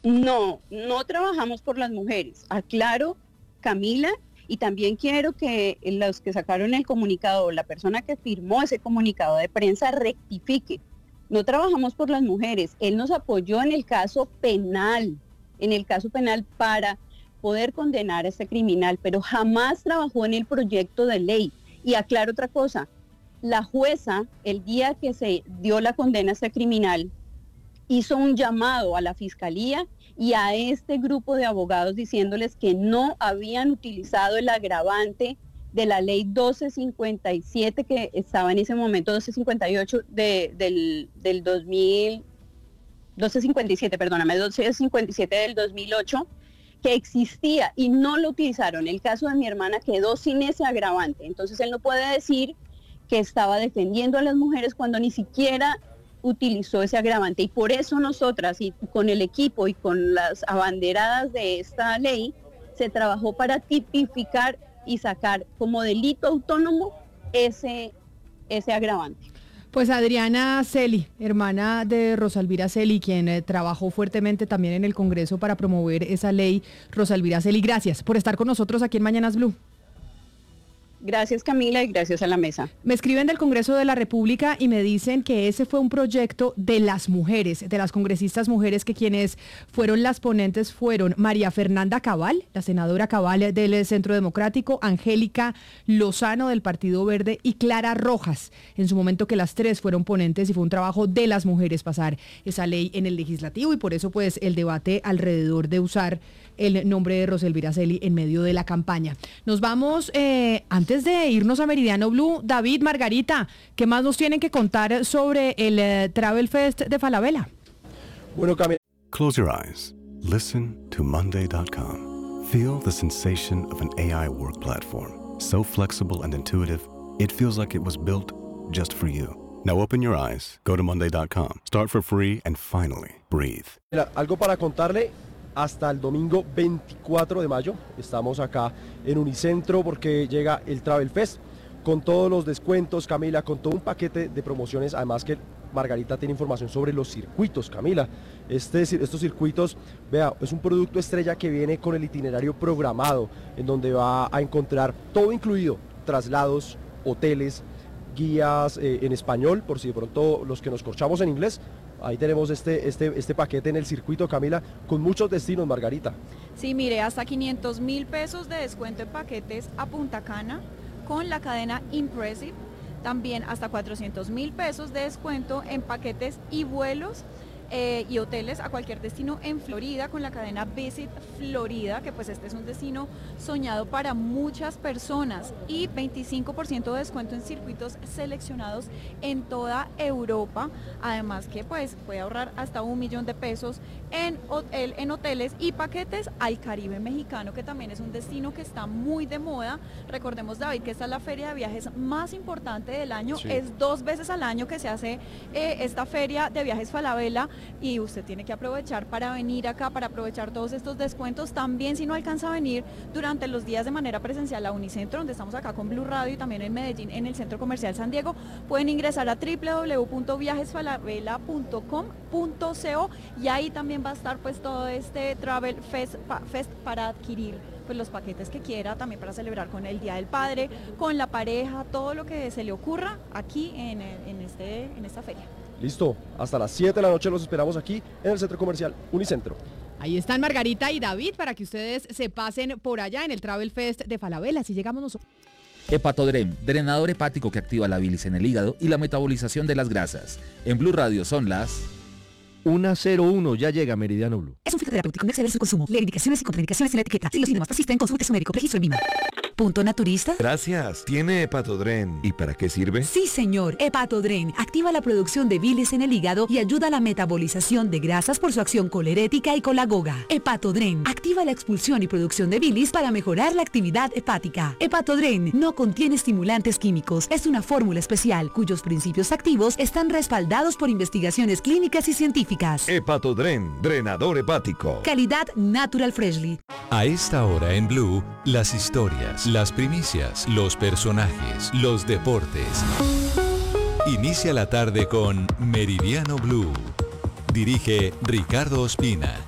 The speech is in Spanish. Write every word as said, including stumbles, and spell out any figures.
No, no trabajamos por las mujeres. Aclaro, Camila, y también quiero que los que sacaron el comunicado, la persona que firmó ese comunicado de prensa rectifique. No trabajamos por las mujeres. Él nos apoyó en el caso penal, en el caso penal para poder condenar a este criminal, pero jamás trabajó en el proyecto de ley. Y aclaro otra cosa, la jueza, el día que se dio la condena a este criminal, hizo un llamado a la fiscalía y a este grupo de abogados diciéndoles que no habían utilizado el agravante de la ley doce cincuenta y siete que estaba en ese momento, doce cincuenta y ocho de, del, del dos mil, doce cincuenta y siete, perdóname, doce cincuenta y siete del dos mil ocho, que existía y no lo utilizaron. El caso de mi hermana quedó sin ese agravante. Entonces él no puede decir que estaba defendiendo a las mujeres cuando ni siquiera utilizó ese agravante, y por eso nosotras y con el equipo y con las abanderadas de esta ley se trabajó para tipificar y sacar como delito autónomo ese, ese agravante. Pues Adriana Celi, hermana de Rosalvira Celi, quien eh, trabajó fuertemente también en el Congreso para promover esa ley. Rosalvira Celi, gracias por estar con nosotros aquí en Mañanas Blue. Gracias, Camila, y gracias a la mesa. Me escriben del Congreso de la República y me dicen que ese fue un proyecto de las mujeres, de las congresistas mujeres, que quienes fueron las ponentes fueron María Fernanda Cabal, la senadora Cabal del Centro Democrático, Angélica Lozano del Partido Verde y Clara Rojas. En su momento que las tres fueron ponentes y fue un trabajo de las mujeres pasar esa ley en el legislativo, y por eso pues el debate alrededor de usar el nombre de Rosalvira Celi en medio de la campaña. Nos vamos, eh, antes de irnos a Meridiano Blue, David, Margarita, ¿qué más nos tienen que contar sobre el eh, Travel Fest de Falabella? Bueno, Camila. Close your eyes. Listen to Monday dot com. Feel the sensation of an A I work platform. So flexible and intuitive, it feels like it was built just for you. Now open your eyes, go to Monday dot com, start for free, and finally, breathe. Mira, algo para contarle. Hasta el domingo veinticuatro de mayo estamos acá en Unicentro porque llega el Travel Fest con todos los descuentos, Camila, con todo un paquete de promociones. Además que Margarita tiene información sobre los circuitos, Camila. Este, estos circuitos, vea, es un producto estrella que viene con el itinerario programado, en donde va a encontrar todo incluido: traslados, hoteles, guías eh, en español, por si de pronto los que nos corchamos en inglés. Ahí tenemos este, este, este paquete en el circuito, Camila, con muchos destinos, Margarita. Sí, mire, hasta quinientos mil pesos de descuento en paquetes a Punta Cana con la cadena Impressive. También hasta cuatrocientos mil pesos de descuento en paquetes y vuelos eh, y hoteles a cualquier destino en Florida con la cadena Visit Florida, que pues este es un destino soñado para muchas personas, y veinticinco por ciento de descuento en circuitos seleccionados en toda Europa. Además que pues puede ahorrar hasta un millón de pesos en, hotel, en hoteles y paquetes al Caribe mexicano, que también es un destino que está muy de moda. Recordemos, David, que esta es la feria de viajes más importante del año. Sí. Es dos veces al año que se hace eh, esta feria de viajes Falabella, y usted tiene que aprovechar para venir acá, para aprovechar todos estos descuentos. También, si no alcanza a venir durante los días de manera presencial a Unicentro, donde estamos acá con Blue Radio, y también en Medellín, en el Centro Comercial San Diego, pueden ingresar a doble u doble u doble u punto viajes falabella punto com punto co, y ahí también va a estar pues todo este Travel Fest, Fest para adquirir pues los paquetes que quiera, también para celebrar con el Día del Padre, con la pareja, todo lo que se le ocurra aquí en, en, este, en esta feria. Listo, hasta las siete de la noche los esperamos aquí en el Centro Comercial Unicentro. Ahí están Margarita y David para que ustedes se pasen por allá en el Travel Fest de Falabella. Así llegamos nosotros. Hepatodrem, drenador hepático que activa la bilis en el hígado y la metabolización de las grasas. En Blue Radio son las una cero uno, ya llega Meridiano Blue. Es un fitoterapéutico, no exceder su consumo. Lee indicaciones y contraindicaciones en la etiqueta. Si los síntomas persisten, consulte a su médico. Registro en Vima. ¿Punto naturista? Gracias. ¿Tiene Hepatodren? ¿Y para qué sirve? Sí, señor. Hepatodren activa la producción de bilis en el hígado y ayuda a la metabolización de grasas por su acción colerética y colagoga. Hepatodren activa la expulsión y producción de bilis para mejorar la actividad hepática. Hepatodren no contiene estimulantes químicos. Es una fórmula especial cuyos principios activos están respaldados por investigaciones clínicas y científicas. Hepatodren, drenador hepático. Calidad Natural Freshly. A esta hora en Blue, las historias, las primicias, los personajes, los deportes. Inicia la tarde con Meridiano Blue. Dirige Ricardo Ospina.